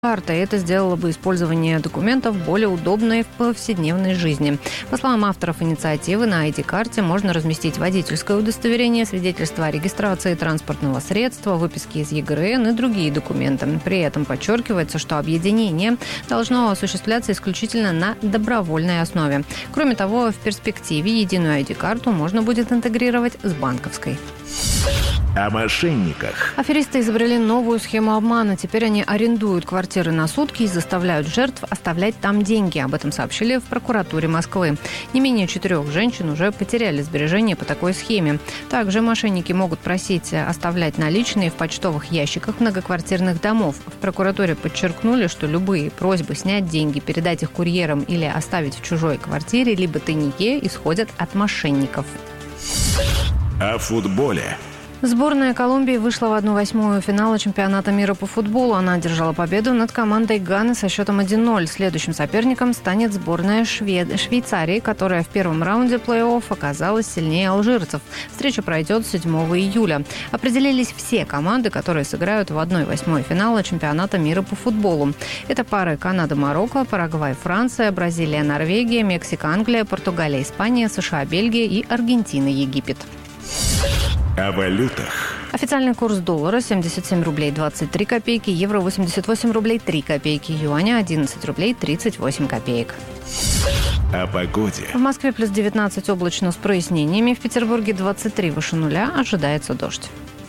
карта, и это сделало бы использование документов более удобной в повседневной жизни. По словам авторов инициативы, на ID-карте можно разместить водительское удостоверение, свидетельство о регистрации транспортного средства, выписки из ЕГРН и другие документы. При этом подчеркивается, что объединение должно осуществляться исключительно на добровольной основе. Кроме того, в перспективе единую ID-карту можно будет интегрировать с банковской. О мошенниках. Аферисты изобрели новую схему обмана. Теперь они арендуют квартиры на сутки и заставляют жертв оставлять там деньги. Об этом сообщили в прокуратуре Москвы. Не менее 4 женщин уже потеряли сбережения по такой схеме. Также мошенники могут просить оставлять наличные в почтовых ящиках многоквартирных домов. В прокуратуре подчеркнули, что любые просьбы снять деньги, передать их курьерам или оставить в чужой квартире либо тайнике исходят от мошенников. О футболе. Сборная Колумбии вышла в 1/8 финала чемпионата мира по футболу. Она одержала победу над командой Ганы со счетом 1-0. Следующим соперником станет сборная Швейцарии, которая в первом раунде плей-офф оказалась сильнее алжирцев. Встреча пройдет 7 июля. Определились все команды, которые сыграют в 1/8 финала чемпионата мира по футболу. Это пары Канада-Марокко, Парагвай-Франция, Бразилия-Норвегия, Мексика-Англия, Португалия-Испания, США-Бельгия и Аргентина-Египет. О валютах. Официальный курс доллара 77 рублей 23 копейки, евро 88 рублей 3 копейки, юаня 11 рублей 38 копеек. О погоде. В Москве плюс 19 облачно с прояснениями, в Петербурге 23 выше нуля, ожидается дождь.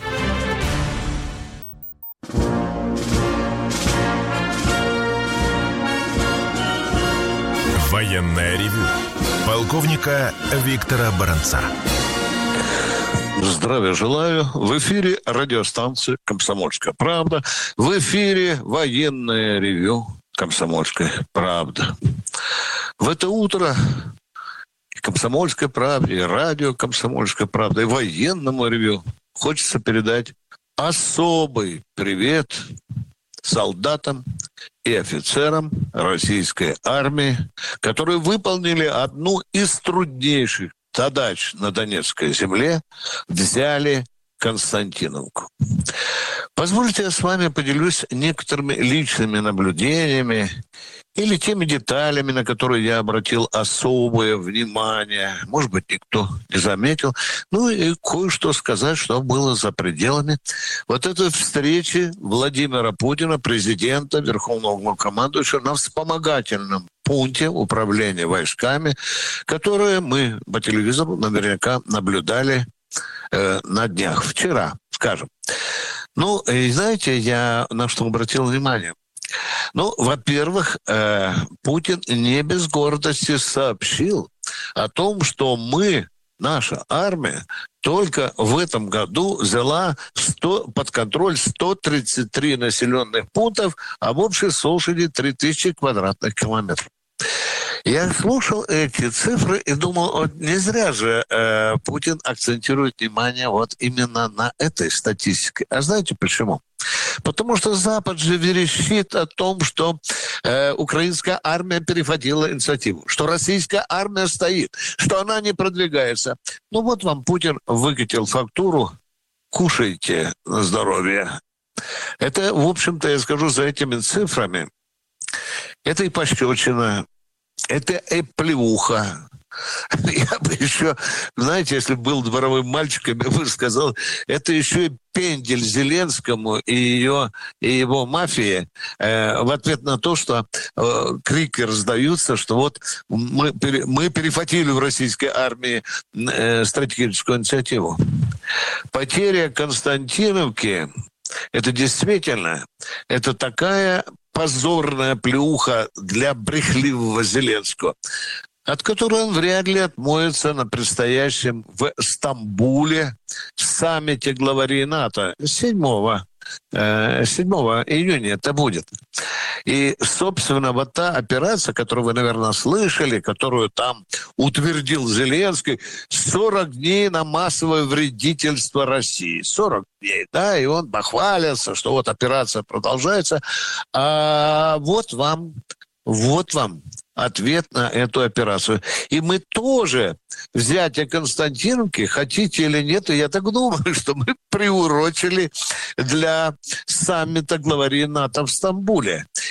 Военное ревю полковника Виктора Баранца. Здравия желаю. В эфире радиостанции «Комсомольская правда». В эфире военное ревю «Комсомольской правды». В это утро и «Комсомольской правде», и радио «Комсомольская правда», и военному ревю хочется передать особый привет солдатам и офицерам российской армии, которые выполнили одну из труднейших задач на Донецкой земле, взяли Константиновку. Позвольте, я с вами поделюсь некоторыми личными наблюдениями или теми деталями, на которые я обратил особое внимание. Может быть, никто не заметил. Ну и кое-что сказать, что было за пределами вот этой встречи Владимира Путина, президента, верховного главнокомандующего, на вспомогательном пункте управления войсками, которые мы по телевизору наверняка наблюдали на днях, вчера, скажем. Ну, и знаете, я на что обратил внимание? Ну, во-первых, Путин не без гордости сообщил о том, что наша армия, только в этом году взяла под контроль 133 населенных пунктов, а в общей площади 3000 квадратных километров. Я слушал эти цифры и думал, не зря же Путин акцентирует внимание вот именно на этой статистике. А знаете почему? Потому что Запад же верещит о том, что украинская армия перехватила инициативу, что российская армия стоит, что она не продвигается. Ну вот вам Путин выкатил фактуру, кушайте на здоровье. Это, в общем-то, я скажу, за этими цифрами, это и пощечина, это и плевуха. Я бы еще, знаете, если был дворовым мальчиком, я бы сказал, это еще и пендель Зеленскому и его мафии в ответ на то, что крики раздаются, что вот мы перехватили в российской армии стратегическую инициативу. Потеря Константиновки, это действительно, это такая позорная плеуха для брехливого Зеленского, от которой он вряд ли отмоется на предстоящем в Стамбуле саммите главарей НАТО 7 июня это будет. И, собственно, вот та операция, которую вы, наверное, слышали, которую там утвердил Зеленский, 40 дней на массовое вредительство России. 40 дней, да, и он похвалился, что вот операция продолжается. А вот вам Вот вам ответ на эту операцию. И мы тоже взятие Константиновки, хотите или нет, и я так думаю, что мы приурочили для саммита главарей НАТО в Стамбуле.